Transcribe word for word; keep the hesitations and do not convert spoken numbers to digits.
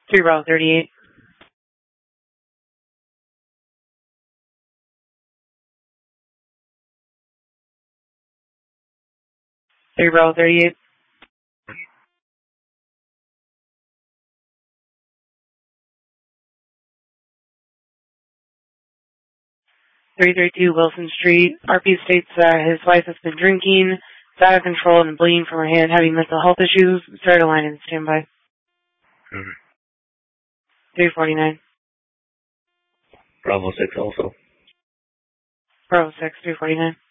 three Bravo thirty-eight. three Bravo thirty-eight. three thirty-two Wilson Street. R P states that his wife has been drinking, is out of control, and bleeding from her hand, having mental health issues. Start a line and standby. Mm-hmm. three forty-nine. Bravo six also. Bravo six, three forty-nine.